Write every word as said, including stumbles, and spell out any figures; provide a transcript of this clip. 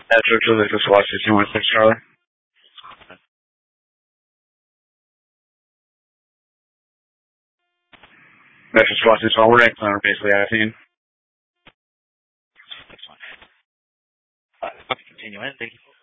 Metro Julie, this is Washington one six Charlie. Metro Washington, we're next on basically eighteen. That's fine. Uh, continue in. Thank you.